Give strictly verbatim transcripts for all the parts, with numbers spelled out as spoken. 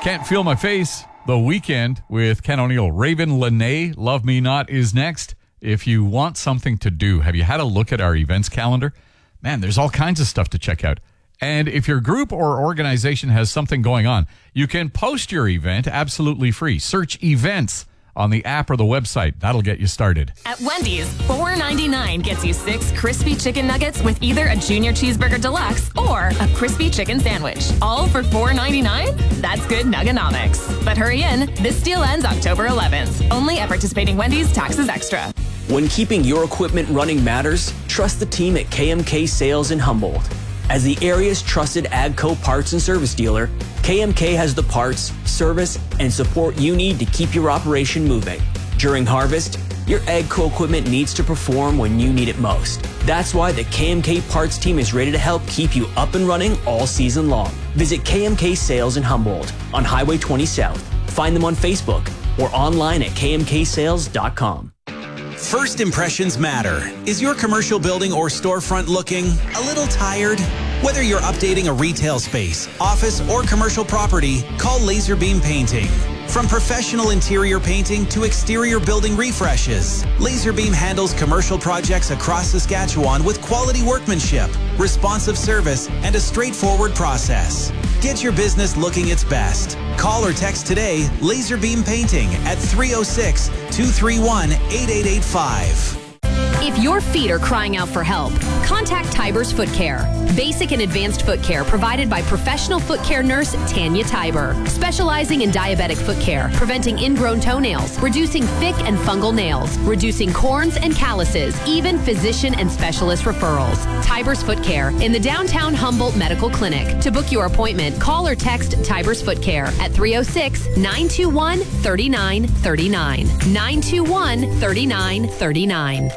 Can't Feel My Face, The Weekend with Ken O'Neill. Raven Lene, Love Me Not is next. If you want something to do, have you had a look at our events calendar? Man, there's all kinds of stuff to check out. And if your group or organization has something going on, you can post your event absolutely free. Search events on the app or the website. That'll get you started. At Wendy's, four ninety-nine gets you six crispy chicken nuggets with either a junior cheeseburger deluxe or a crispy chicken sandwich. All for four ninety-nine? That's good nuggonomics. But hurry in, this deal ends October eleventh. Only at participating Wendy's, taxes extra. When keeping your equipment running matters, trust the team at K M K Sales in Humboldt. As the area's trusted AGCO parts and service dealer, K M K has the parts, service, and support you need to keep your operation moving. During harvest, your AGCO equipment needs to perform when you need it most. That's why the K M K parts team is ready to help keep you up and running all season long. Visit K M K Sales in Humboldt on Highway twenty South. Find them on Facebook or online at k m k sales dot com. First impressions matter. Is your commercial building or storefront looking a little tired? Whether you're updating a retail space, office, or commercial property, call Laser Beam Painting. From professional interior painting to exterior building refreshes, Laser Beam handles commercial projects across Saskatchewan with quality workmanship, responsive service, and a straightforward process. Get your business looking its best. Call or text today Laser Beam Painting at three oh six, two three one, eight eight eight five. If your feet are crying out for help, contact Tiber's Foot Care. Basic and advanced foot care provided by professional foot care nurse Tanya Tiber, specializing in diabetic foot care, preventing ingrown toenails, reducing thick and fungal nails, reducing corns and calluses, even physician and specialist referrals. Tiber's Foot Care in the downtown Humboldt Medical Clinic. To book your appointment, call or text Tiber's Foot Care at three oh six, nine two one, three nine three nine. nine two one, three nine three nine.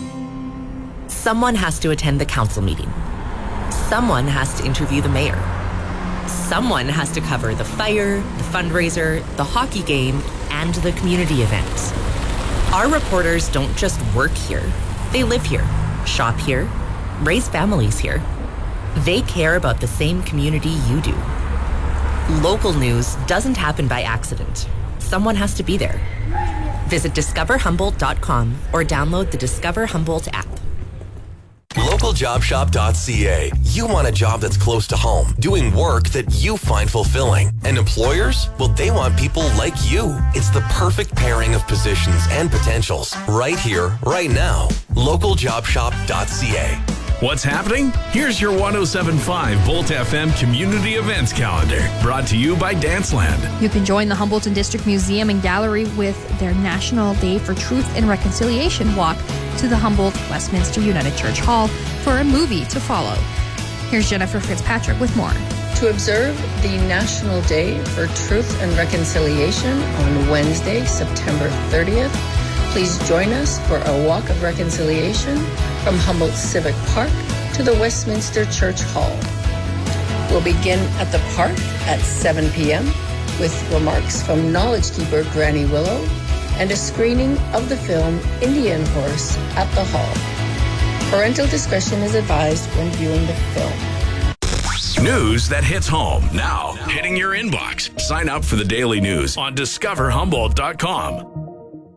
Someone has to attend the council meeting. Someone has to interview the mayor. Someone has to cover the fire, the fundraiser, the hockey game, and the community event. Our reporters don't just work here. They live here, shop here, raise families here. They care about the same community you do. Local news doesn't happen by accident. Someone has to be there. Visit discover humboldt dot com or download the Discover Humboldt app. local job shop dot c a. You want a job that's close to home, doing work that you find fulfilling. And employers? Well, they want people like you. It's the perfect pairing of positions and potentials right here, right now. local job shop dot c a. What's happening? Here's your one oh seven point five Volt F M Community Events Calendar, brought to you by Danceland. You can join the Humboldt District Museum and Gallery with their National Day for Truth and Reconciliation walk to the Humboldt Westminster United Church Hall for a movie to follow. Here's Jennifer Fitzpatrick with more. To observe the National Day for Truth and Reconciliation on Wednesday, September thirtieth, please join us for a walk of reconciliation from Humboldt Civic Park to the Westminster Church Hall. We'll begin at the park at seven p.m. with remarks from Knowledge Keeper Granny Willow and a screening of the film Indian Horse at the hall. Parental discretion is advised when viewing the film. News that hits home now, hitting your inbox. Sign up for the daily news on discover humboldt dot com.